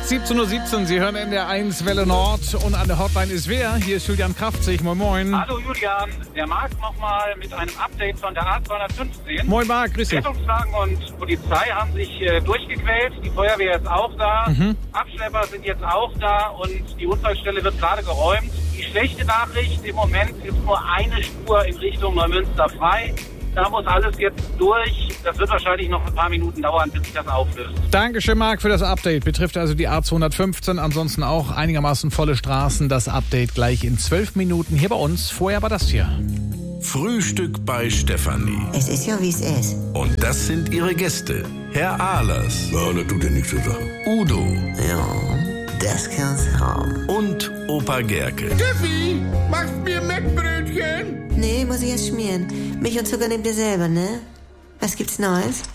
17:17 Uhr, Sie hören NDR1 Welle Nord und an der Hotline ist wer? Hier ist Julian Kraftzig, moin moin. Hallo Julian, der Marc nochmal mit einem Update von der A215. Moin Marc, grüß dich. Rettungswagen und Polizei haben sich durchgequält, die Feuerwehr ist auch da, Abschlepper sind jetzt auch da und die Unfallstelle wird gerade geräumt. Die schlechte Nachricht, im Moment ist nur eine Spur in Richtung Neumünster frei. Da muss alles jetzt durch. Das wird wahrscheinlich noch ein paar Minuten dauern, bis sich das auflöst. Dankeschön, Marc, für das Update. Betrifft also die A215. Ansonsten auch einigermaßen volle Straßen. Das Update gleich in 12 Minuten hier bei uns. Vorher war das hier. Frühstück bei Stefanie. Es ist ja, wie es ist. Und das sind ihre Gäste. Herr Ahlers. Ja, das tut ja nichts zur Sache. Udo. Ja, das kann's haben. Und Opa Gerke. Steffi, machst mir Mettbrötchen? Nee, muss ich erst schmieren. Milch und Zucker nehmt ihr selber, ne? Was gibt's Neues?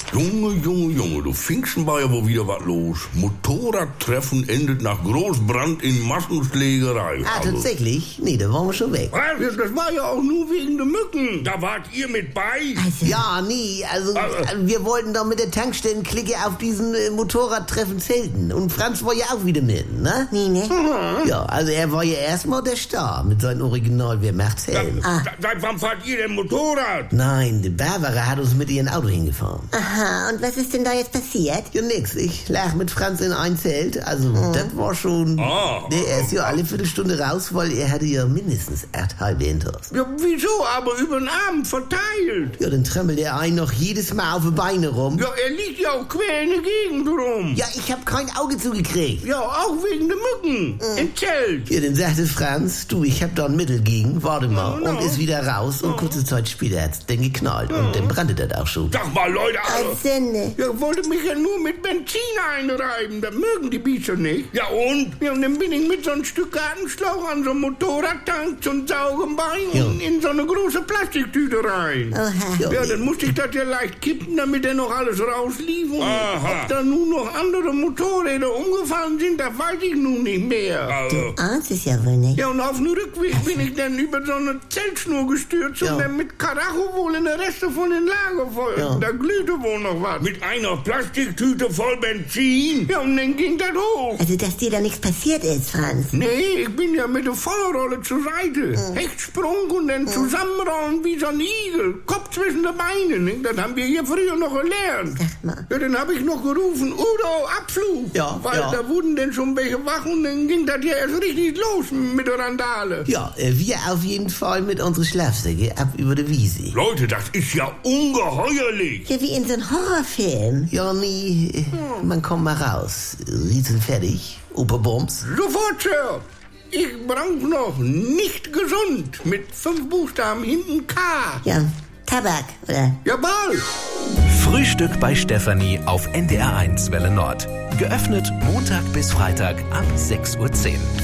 Junge, du Pfingsten war ja wohl wieder was los. Motorradtreffen endet nach Großbrand in Massenschlägerei. Ah, tatsächlich? Nee, da waren wir schon weg. Was? Das war ja auch nur wegen der Mücken. Da wart ihr mit bei? Also, ja, nie. Also, wir wollten doch mit der Tankstellenklicke auf diesen Motorradtreffen zelten. Und Franz war ja auch wieder mit, ne? Nee, ne? Ja, also er war ja erstmal der Star mit seinem Original Wer macht's Helm. Seit wann fahrt ihr denn Motorrad? Nein, die Barbara hat uns mit ihrem Auto hingefahren. Aha, und was ist denn da jetzt passiert? Ja, nix. Ich lag mit Franz in ein Zelt. Also, das war schon... Nee, er ist ja alle Viertelstunde raus, weil er hatte ja mindestens 8 halbe Hinters. Ja, wieso? Aber über den Abend verteilt. Ja, dann tremmelt er einen noch jedes Mal auf die Beine rum. Ja, er liegt ja auch quer in der Gegend rum. Ja, ich hab kein Auge zugekriegt. Ja, auch wegen der Mücken. Im Zelt. Ja, dann sagte Franz, du, ich hab da ein Mittel gegen, warte mal. Und ist wieder raus und kurze Zeit später hat's dann geknallt. Und dann brannte das auch schon. Sag mal, Leute, Sünde. ja, wollte mich ja nur mit Benzin einreiben. Das mögen die Biester nicht. Ja, und? Ja, und dann bin ich mit so einem Stück Gartenschlauch an so einem Motorradtank zum Saugenbein in so eine große Plastiktüte rein. Oha. Ja, dann musste ich das ja leicht kippen, damit er noch alles rauslief. Und ob da nun noch andere Motorräder umgefallen sind, das weiß ich nun nicht mehr. Du ahnst es ja wohl nicht. Ja, und auf dem Rückweg bin ich dann über so eine Zeltschnur gestürzt und dann mit Karacho wohl in der Reste von den Lagerfeuer. Ja. Da glühte wohl noch was. Mit einer Plastiktüte voll Benzin? Ja, und dann ging das hoch. Also, dass dir da nichts passiert ist, Franz. Nee, ich bin ja mit der Feuerrolle zur Seite. Hechtsprung und dann zusammenrollen wie so ein Igel. Kopf zwischen den Beinen. Nicht? Das haben wir hier früher noch gelernt. Sag mal. Ja, dann habe ich noch gerufen, Udo, Abflug. Ja, Weil ja. da wurden denn schon welche wach und dann ging das ja erst richtig los mit der Randale. Ja, wir auf jeden Fall mit unseren Schlafsäcke ab über die Wiese. Leute, das ist ja ungeheuerlich. Ja, wie in so einem Horrorfilm. Ja, nee, man kommt mal raus. Riesen fertig, Operbums. Sofort, Sir. Ich brauch noch nicht gesund mit 5 Buchstaben hinten K. Ja, Tabak, oder? Jawohl. Frühstück bei Stefanie auf NDR1 Welle Nord. Geöffnet Montag bis Freitag ab 6:10 Uhr.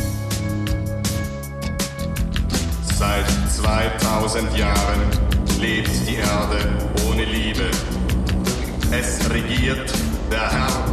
Seit 2000 Jahren lebt die Erde ohne Liebe. Es regiert der Herr